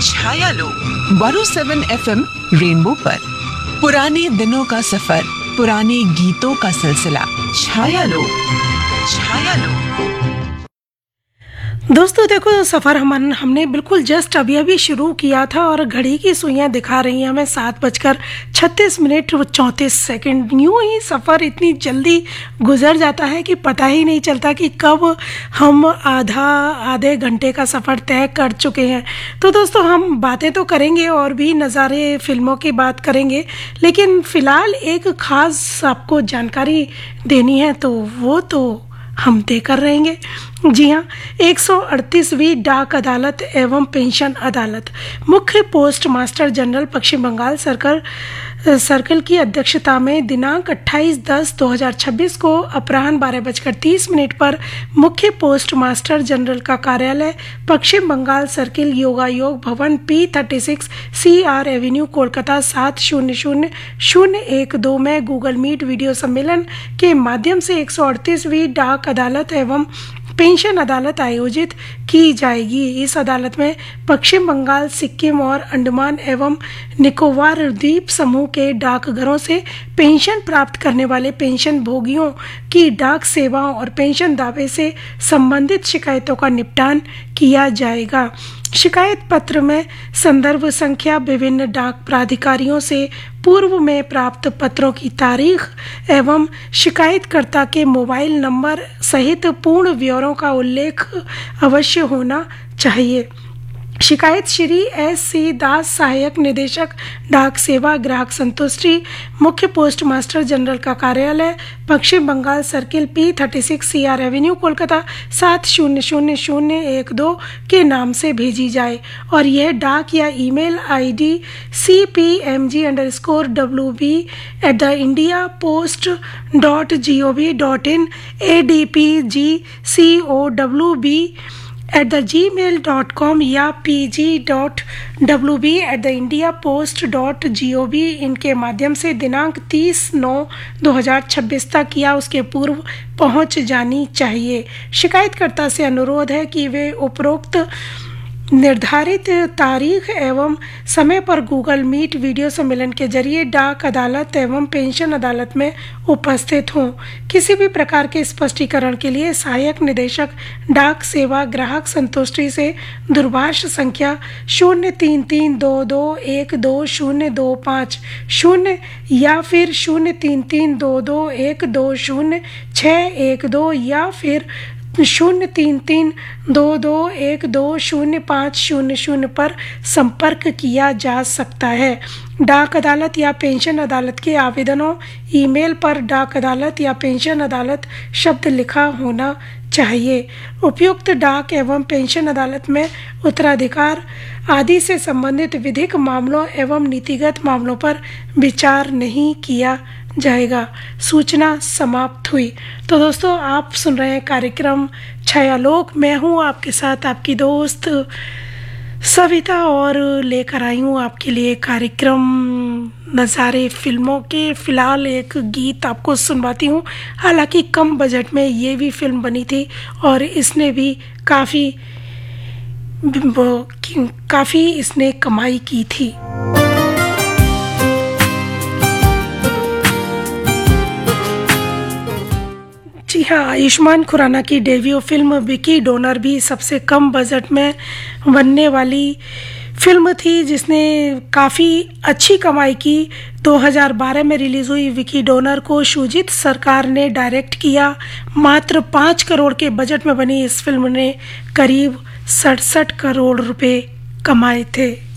छाया लोग 107 FM rainbow पर पुराने दिनों का सफर, पुराने गीतों का सिलसिला। छाया लोग। दोस्तों देखो, सफ़र हमने बिल्कुल जस्ट अभी शुरू किया था और घड़ी की सुइयां दिखा रही हैं हमें 7:36 यूँ ही सफ़र इतनी जल्दी गुजर जाता है कि पता ही नहीं चलता कि कब हम आधे घंटे का सफ़र तय कर चुके हैं। तो दोस्तों, हम बातें तो करेंगे और भी नज़ारे फिल्मों की बात करेंगे, लेकिन फ़िलहाल एक ख़ास आपको जानकारी देनी है तो वो तो हम देकर रहेंगे। जी हाँ, 138वीं डाक अदालत एवं पेंशन अदालत मुख्य पोस्ट मास्टर जनरल पश्चिम बंगाल सर्कल की अध्यक्षता में दिनांक 28/10/2026 को अपराह्न 12:30 पर मुख्य पोस्ट मास्टर जनरल का कार्यालय पश्चिम बंगाल सर्किल योगायोग भवन P36 CR एवेन्यू कोलकाता 700012 में गूगल मीट वीडियो सम्मेलन के माध्यम से 138वीं डाक अदालत एवं पेंशन अदालत आयोजित की जाएगी। इस अदालत में पश्चिम बंगाल, सिक्किम और अंडमान एवं निकोबार द्वीप समूह के डाकघरों से पेंशन प्राप्त करने वाले पेंशन भोगियों की डाक सेवाओं और पेंशन दावे से संबंधित शिकायतों का निपटान किया जाएगा। शिकायत पत्र में संदर्भ संख्या, विभिन्न डाक प्राधिकारियों से पूर्व में प्राप्त पत्रों की तारीख एवं शिकायतकर्ता के मोबाइल नंबर सहित पूर्ण ब्यौरों का उल्लेख अवश्य होना चाहिए। शिकायत श्री S.C. दास, सहायक निदेशक डाक सेवा ग्राहक संतुष्टि, मुख्य पोस्ट मास्टर जनरल का कार्यालय पश्चिम Bengal circle P36 CR Avenue Kolkata 700012 के नाम से भेजी जाए और यह डाक या ईमेल ID cpmg_wb@indiapost.gov.in adpgcowb@gmail.com या pg.wb@indiapost.gov इनके माध्यम से दिनांक 30/9/2026 तक या उसके पूर्व पहुंच जानी चाहिए। शिकायतकर्ता से अनुरोध है कि वे उपरोक्त निर्धारित तारीख एवं समय पर गूगल मीट वीडियो सम्मेलन के जरिए डाक अदालत एवं पेंशन अदालत में उपस्थित हों। किसी भी प्रकार के स्पष्टीकरण के लिए सहायक निदेशक डाक सेवा ग्राहक संतुष्टि से दूरभाष संख्या 0332212025 या फिर 0332212061 या फिर 0332212050 पर संपर्क किया जा सकता है। डाक अदालत या पेंशन अदालत के आवेदनों ईमेल पर डाक अदालत या पेंशन अदालत शब्द लिखा होना चाहिए। उपयुक्त डाक एवं पेंशन अदालत में उत्तराधिकार आदि से संबंधित विधिक मामलों एवं नीतिगत मामलों पर विचार नहीं किया जाएगा। सूचना समाप्त हुई। तो दोस्तों, आप सुन रहे हैं कार्यक्रम छायालोक। मैं हूँ आपके साथ आपकी दोस्त सविता और लेकर आई हूँ आपके लिए कार्यक्रम नज़ारे फिल्मों के। फ़िलहाल एक गीत आपको सुनवाती हूँ। हालांकि कम बजट में ये भी फिल्म बनी थी और इसने भी काफ़ी इसने कमाई की थी। जी हाँ, आयुष्मान खुराना की डेब्यू फिल्म विकी डोनर भी सबसे कम बजट में बनने वाली फिल्म थी जिसने काफ़ी अच्छी कमाई की। 2012 में रिलीज़ हुई विकी डोनर को शुजित सरकार ने डायरेक्ट किया। मात्र 5 करोड़ के बजट में बनी इस फिल्म ने करीब 67 करोड़ रुपए कमाए थे।